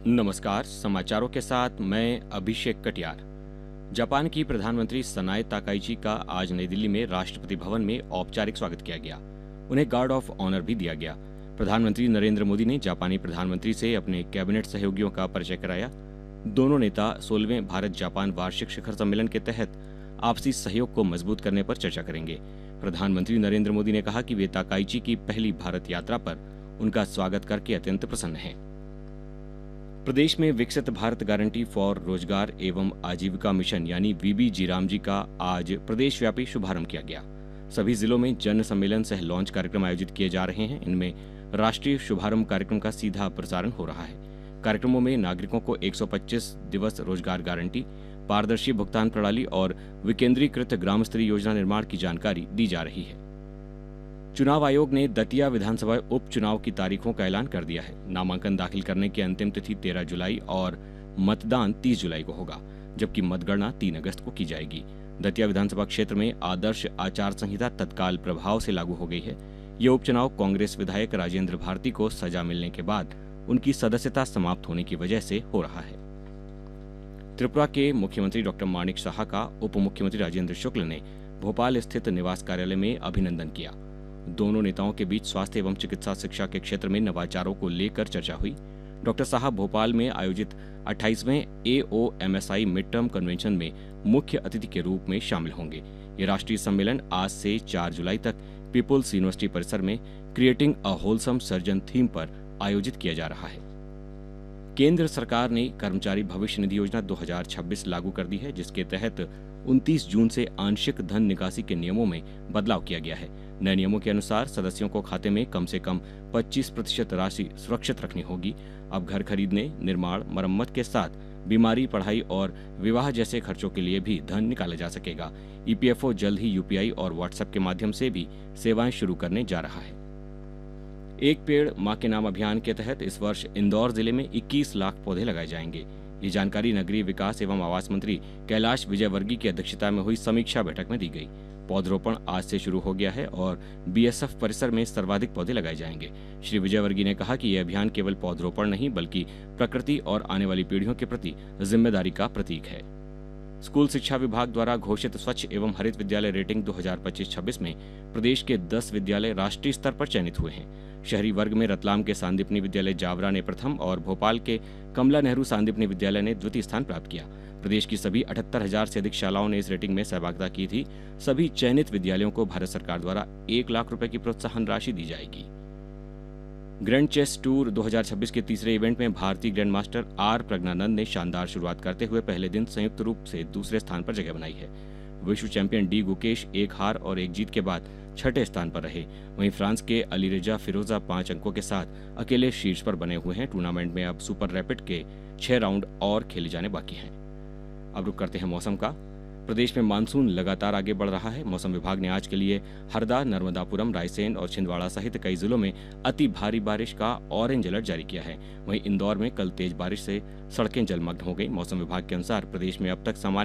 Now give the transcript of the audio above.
नमस्कार, समाचारों के साथ मैं अभिषेक कटियार। जापान की प्रधानमंत्री सनाए ताकाइची का आज नई दिल्ली में राष्ट्रपति भवन में औपचारिक स्वागत किया गया। उन्हें गार्ड ऑफ ऑनर भी दिया गया। प्रधानमंत्री नरेंद्र मोदी ने जापानी प्रधानमंत्री से अपने कैबिनेट सहयोगियों का परिचय कराया। दोनों नेता 16वें भारत जापान वार्षिक शिखर सम्मेलन के तहत आपसी सहयोग को मजबूत करने पर चर्चा करेंगे। प्रधानमंत्री नरेंद्र मोदी ने कहा कि वे ताकाइची की पहली भारत यात्रा पर उनका स्वागत करके अत्यंत प्रसन्न हैं। प्रदेश में विकसित भारत गारंटी फॉर रोजगार एवं आजीविका मिशन यानी वीबी रामजी का आज प्रदेश व्यापी शुभारंभ किया गया। सभी जिलों में जन सम्मेलन सह लॉन्च कार्यक्रम आयोजित किए जा रहे हैं। इनमें राष्ट्रीय शुभारंभ कार्यक्रम का सीधा प्रसारण हो रहा है। कार्यक्रमों में नागरिकों को 125 दिवस रोजगार गारंटी, पारदर्शी भुगतान प्रणाली और विकेंद्रीकृत ग्राम स्तरीय योजना निर्माण की जानकारी दी जा रही है। चुनाव आयोग ने दतिया विधानसभा उपचुनाव की तारीखों का ऐलान कर दिया है। नामांकन दाखिल करने की अंतिम तिथि 13 जुलाई और मतदान 30 जुलाई को होगा, जबकि मतगणना 3 अगस्त को की जाएगी। दतिया विधानसभा क्षेत्र में आदर्श आचार संहिता तत्काल प्रभाव से लागू हो गई है। ये उपचुनाव कांग्रेस विधायक राजेंद्र भारती को सजा मिलने के बाद उनकी सदस्यता समाप्त होने की वजह से हो रहा है। त्रिपुरा के मुख्यमंत्री डॉक्टर माणिक साहा का उप मुख्यमंत्री राजेंद्र शुक्ल ने भोपाल स्थित निवास कार्यालय में अभिनंदन किया। दोनों नेताओं के बीच स्वास्थ्य एवं चिकित्सा शिक्षा के क्षेत्र में नवाचारों को लेकर चर्चा हुई। डॉक्टर साहब भोपाल में आयोजित 28वें AOMSI मिड टर्म कन्वेंशन में मुख्य अतिथि के रूप में शामिल होंगे। ये राष्ट्रीय सम्मेलन आज से 4 जुलाई तक पीपुल्स यूनिवर्सिटी परिसर में creating a wholesome surgeon theme पर आयोजित किया जा रहा है। केंद्र सरकार ने कर्मचारी भविष्य निधि योजना 2026 लागू कर दी है, जिसके तहत 29 जून से आंशिक धन निकासी के नियमों में बदलाव किया गया है। नए नियमों के अनुसार सदस्यों को खाते में कम से कम 25% राशि सुरक्षित रखनी होगी। अब घर खरीदने, निर्माण, मरम्मत के साथ बीमारी, पढ़ाई और विवाह जैसे खर्चों के लिए भी धन निकाला जा सकेगा। EPFO जल्द ही UPI और WhatsApp के माध्यम से भी सेवाएं शुरू करने जा रहा है। एक पेड़ मां के नाम अभियान के तहत इस वर्ष इंदौर जिले में 21 लाख पौधे लगाए जाएंगे। ये जानकारी नगरीय विकास एवं आवास मंत्री कैलाश विजयवर्गीय की अध्यक्षता में हुई समीक्षा बैठक में दी गई। पौधरोपण आज से शुरू हो गया है और BSF परिसर में सर्वाधिक पौधे लगाए जाएंगे। श्री विजयवर्गीय ने कहा कि यह अभियान केवल पौधरोपण नहीं बल्कि प्रकृति और आने वाली पीढ़ियों के प्रति जिम्मेदारी का प्रतीक है। स्कूल शिक्षा विभाग द्वारा घोषित स्वच्छ एवं हरित विद्यालय रेटिंग 2025-26 में प्रदेश के 10 विद्यालय राष्ट्रीय स्तर पर चयनित हुए हैं। शहरी वर्ग में रतलाम के सांदीपनी विद्यालय जावरा ने प्रथम और भोपाल के कमला नेहरू सांदीपनी विद्यालय ने द्वितीय स्थान प्राप्त किया। प्रदेश की सभी 78,000 से अधिक शालाओं ने इस रेटिंग में सहभागिता की थी। सभी चयनित विद्यालयों को भारत सरकार द्वारा 1 लाख रुपए की प्रोत्साहन राशि दी जाएगी। ग्रैंड चेस टूर 2026 के तीसरे इवेंट में भारतीय ग्रैंड मास्टर R प्रज्ञानंद ने शानदार शुरुआत करते हुए पहले दिन संयुक्त रूप से दूसरे स्थान पर जगह बनाई है। विश्व चैंपियन D गुकेश 1 हार और 1 जीत के बाद 6ठे स्थान पर रहे। वहीं फ्रांस के अलीरेजा फिरोजा 5 अंकों के साथ अकेले शीर्ष पर बने हुए हैं। टूर्नामेंट में अब सुपर रैपिड के 6 राउंड और खेले जाने बाकी हैं। अब रुक करते हैं मौसम का। प्रदेश में मानसून लगातार आगे बढ़ रहा है। मौसम विभाग ने आज के लिए हरदा, नर्मदापुरम, रायसेन और छिंदवाड़ा सहित कई जिलों में अति भारी बारिश का ऑरेंज अलर्ट जारी किया है। वहीं इंदौर में कल तेज बारिश से सड़कें जलमग्न हो गई। मौसम विभाग के अनुसार प्रदेश में अब तक सामान्य